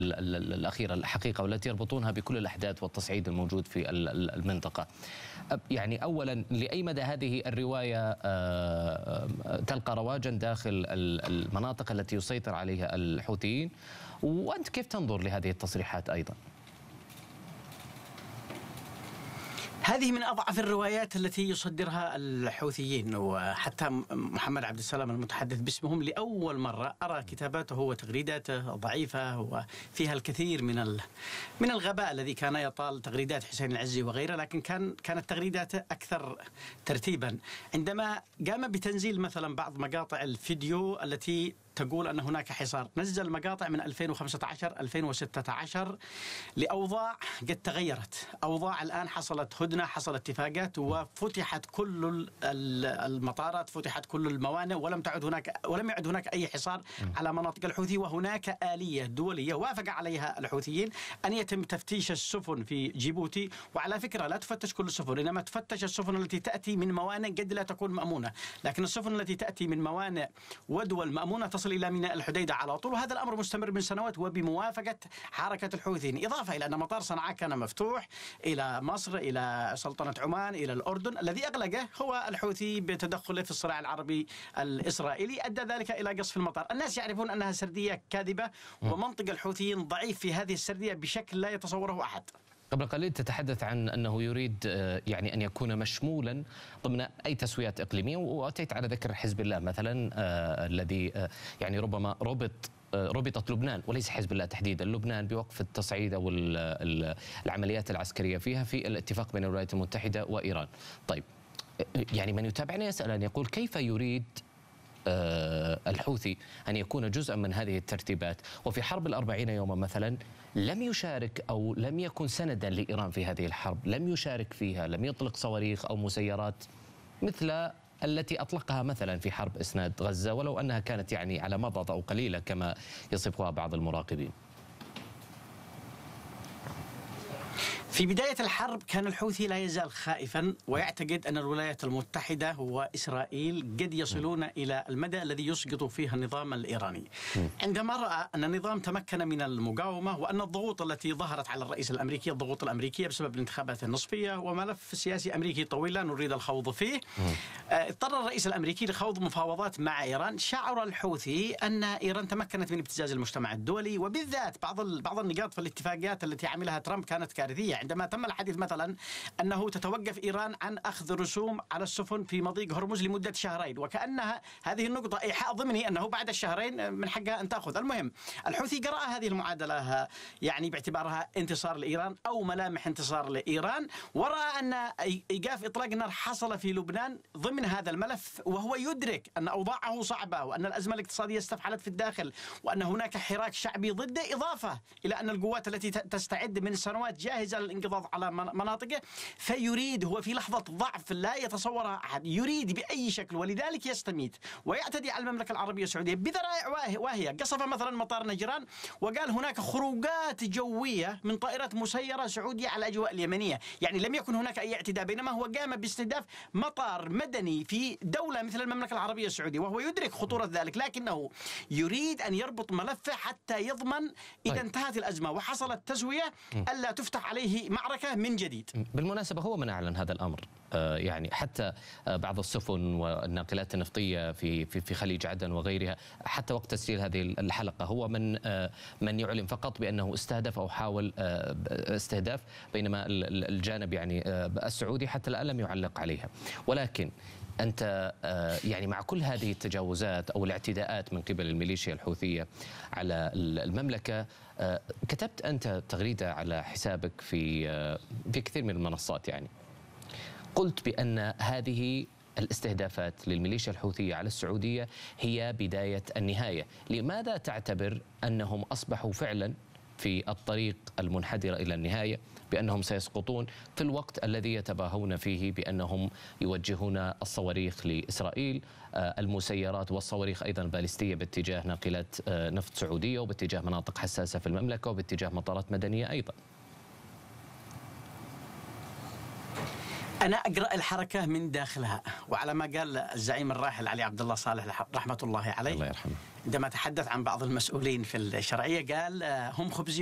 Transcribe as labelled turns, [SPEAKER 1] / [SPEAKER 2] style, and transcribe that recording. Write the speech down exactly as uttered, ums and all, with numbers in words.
[SPEAKER 1] الأخيرة الحقيقة والتي يربطونها بكل الأحداث والتصعيد الموجود في المنطقة. يعني أولا، لأي مدى هذه الرواية تلقى رواجا داخل المناطق التي يسيطر عليها الحوثيين، وأنت كيف تنظر لهذه التصريحات أيضا؟
[SPEAKER 2] هذه من أضعف الروايات التي يصدرها الحوثيين، وحتى محمد عبد السلام المتحدث باسمهم لأول مرة أرى كتاباته وتغريداته ضعيفة وفيها الكثير من من الغباء الذي كان يطال تغريدات حسين العزي وغيره، لكن كان كانت تغريداته أكثر ترتيبا. عندما قام بتنزيل مثلا بعض مقاطع الفيديو التي تقول أن هناك حصار، نزل مقاطع من ألفين وخمسة عشر ألفين وستة عشر لأوضاع قد تغيرت، أوضاع الآن حصلت هدنة، حصل اتفاقات وفتحت كل المطارات، فتحت كل الموانئ، ولم تعد هناك ولم يعد هناك أي حصار على مناطق الحوثي، وهناك آلية دولية وافق عليها الحوثيين أن يتم تفتيش السفن في جيبوتي. وعلى فكرة لا تفتش كل السفن، إنما تفتش السفن التي تأتي من موانئ قد لا تكون مأمونة، لكن السفن التي تأتي من موانئ ودول مأمونة تصل إلى ميناء الحديدة على طول، وهذا الأمر مستمر من سنوات وبموافقة حركة الحوثيين، إضافة إلى أن مطار صنعاء كان مفتوح إلى مصر، إلى سلطنة عمان، إلى الأردن. الذي أغلقه هو الحوثي بتدخله في الصراع العربي الإسرائيلي، أدى ذلك إلى قصف المطار. الناس يعرفون أنها سردية كاذبة، ومنطق الحوثيين ضعيف في هذه السردية بشكل لا يتصوره أحد.
[SPEAKER 1] قبل قليل تتحدث عن أنه يريد يعني أن يكون مشمولا ضمن أي تسويات إقليمية، وأتيت على ذكر حزب الله مثلا الذي يعني ربما ربط ربطت لبنان وليس حزب الله تحديدا، لبنان بوقف التصعيد أو العمليات العسكرية فيها في الاتفاق بين الولايات المتحدة وإيران. طيب، يعني من يتابعنا يسأل أن يقول كيف يريد الحوثي أن يكون جزءا من هذه الترتيبات، وفي حرب الأربعين يوما مثلا لم يشارك أو لم يكن سندا لإيران في هذه الحرب، لم يشارك فيها، لم يطلق صواريخ أو مسيرات مثل التي أطلقها مثلا في حرب إسناد غزة، ولو أنها كانت يعني على مضض أو قليلة كما يصفها بعض المراقبين.
[SPEAKER 2] في بداية الحرب كان الحوثي لا يزال خائفا ويعتقد أن الولايات المتحدة وإسرائيل قد يصلون إلى المدى الذي يسقط فيه النظام الإيراني. عندما رأى أن النظام تمكن من المقاومة، وأن الضغوط التي ظهرت على الرئيس الأمريكي، الضغوط الأمريكية بسبب الانتخابات النصفية وملف سياسي أمريكي طويل لا نريد الخوض فيه، اضطر الرئيس الأمريكي لخوض مفاوضات مع إيران. شعر الحوثي أن إيران تمكنت من ابتزاز المجتمع الدولي، وبالذات بعض بعض النقاط في الاتفاقيات التي عملها ترامب كانت كارثية. عندما تم الحديث مثلا أنه تتوقف إيران عن أخذ رسوم على السفن في مضيق هرمز لمدة شهرين، وكأنها هذه النقطة إيحاء ضمني أنه بعد الشهرين من حقها أن تأخذ. المهم الحوثي قرأ هذه المعادلة يعني باعتبارها انتصار لإيران أو ملامح انتصار لإيران، ورأى أن إيقاف إطلاق النار حصل في لبنان ضمن هذا الملف، وهو يدرك أن أوضاعه صعبة وأن الأزمة الاقتصادية استفحلت في الداخل وأن هناك حراك شعبي ضده، إضافة إلى أن القوات التي تستعد من سنوات جاهزة للانقضاض على مناطقه. فيريد، هو في لحظة ضعف لا يتصورها أحد، يريد بأي شكل، ولذلك يستميت ويعتدي على المملكة العربية السعودية بذرائع واهية. قصف مثلا مطار نجران وقال هناك خروجات جوية من طائرات مسيرة سعودية على الأجواء اليمنية، يعني لم يكن هناك أي اعتداء، بينما هو قام باستهداف مطار مدني في دولة مثل المملكة العربية السعودية، وهو يدرك خطورة ذلك، لكنه يريد أن يربط ملفه حتى يضمن إذا
[SPEAKER 1] طيب.
[SPEAKER 2] انتهت الأزمة وحصلت تسوية ألا تفتح عليه معركة من جديد.
[SPEAKER 1] بالمناسبة هو من أعلن هذا الأمر، يعني حتى بعض السفن والناقلات النفطية في في في خليج عدن وغيرها، حتى وقت تسجيل هذه الحلقة هو من من يعلن فقط بأنه استهدف أو حاول استهداف، بينما الجانب يعني السعودي حتى الآن لم يعلق عليها. ولكن أنت يعني مع كل هذه التجاوزات أو الاعتداءات من قبل الميليشيا الحوثية على المملكة، كتبت أنت تغريدة على حسابك في في كثير من المنصات، يعني قلت بأن هذه الاستهدافات للميليشيا الحوثية على السعودية هي بداية النهاية. لماذا تعتبر أنهم أصبحوا فعلا في الطريق المنحدر إلى النهاية، بأنهم سيسقطون في الوقت الذي يتباهون فيه بأنهم يوجهون الصواريخ لإسرائيل، المسيرات والصواريخ أيضا البالستية باتجاه ناقلات نفط سعودية وباتجاه مناطق حساسة في المملكة وباتجاه مطارات مدنية أيضا؟
[SPEAKER 2] أنا أقرأ الحركة من داخلها، وعلى ما قال الزعيم الراحل علي عبد الله صالح رحمة الله عليه
[SPEAKER 1] الله يرحمه،
[SPEAKER 2] عندما تحدث عن بعض المسؤولين في الشرعية قال هم خبز